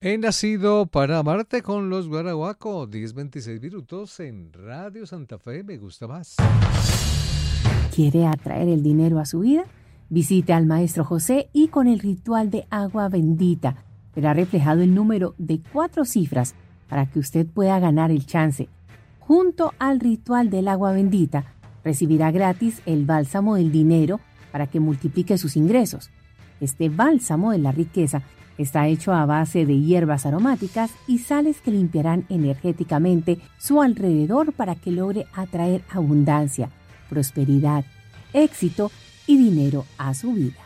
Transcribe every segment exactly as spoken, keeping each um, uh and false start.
He nacido para amarte con los Guaraguaco, diez veintiséis minutos en Radio Santa Fe, me gusta más. ¿Quiere atraer el dinero a su vida? Visite al Maestro José y con el ritual de agua bendita verá reflejado el número de cuatro cifras para que usted pueda ganar el chance. Junto al ritual del agua bendita, recibirá gratis el bálsamo del dinero para que multiplique sus ingresos. Este bálsamo de la riqueza está hecho a base de hierbas aromáticas y sales que limpiarán energéticamente su alrededor para que logre atraer abundancia, prosperidad, éxito y dinero a su vida.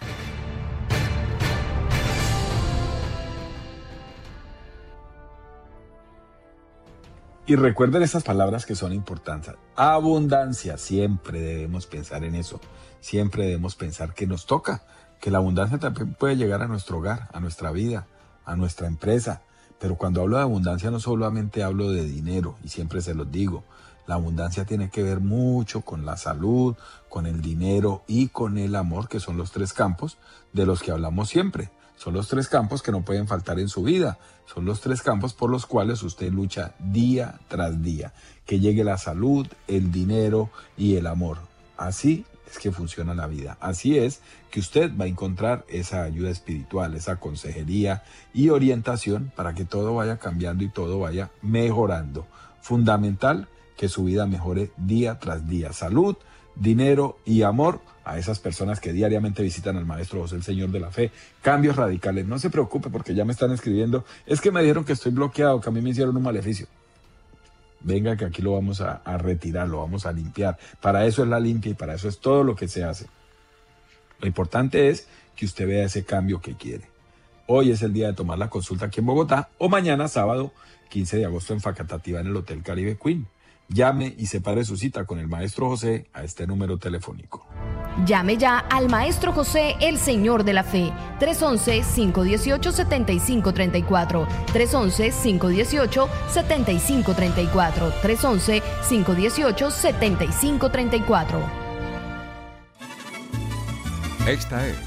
Y recuerden estas palabras que son importantes. Abundancia, siempre debemos pensar en eso. Siempre debemos pensar que nos toca, que la abundancia también puede llegar a nuestro hogar, a nuestra vida, a nuestra empresa. Pero cuando hablo de abundancia no solamente hablo de dinero, y siempre se los digo. La abundancia tiene que ver mucho con la salud, con el dinero y con el amor, que son los tres campos de los que hablamos siempre. Son los tres campos que no pueden faltar en su vida. Son los tres campos por los cuales usted lucha día tras día. Que llegue la salud, el dinero y el amor. Así es que funciona la vida. Así es que usted va a encontrar esa ayuda espiritual, esa consejería y orientación para que todo vaya cambiando y todo vaya mejorando. Fundamental que su vida mejore día tras día. Salud, dinero y amor a esas personas que diariamente visitan al Maestro José, el Señor de la Fe. Cambios radicales. No se preocupe porque ya me están escribiendo. Es que me dijeron que estoy bloqueado, que a mí me hicieron un maleficio. Venga que aquí lo vamos a, a retirar, lo vamos a limpiar. Para eso es la limpia y para eso es todo lo que se hace. Lo importante es que usted vea ese cambio que quiere. Hoy es el día de tomar la consulta aquí en Bogotá o mañana sábado quince de agosto en Facatativá en el Hotel Caribe Queen. Llame y separe su cita con el Maestro José a este número telefónico. Llame ya al Maestro José, el Señor de la Fe, tres once, cinco dieciocho, setenta y cinco treinta y cuatro, tres once, cinco dieciocho, setenta y cinco treinta y cuatro, tres once, cinco dieciocho, setenta y cinco treinta y cuatro. Esta es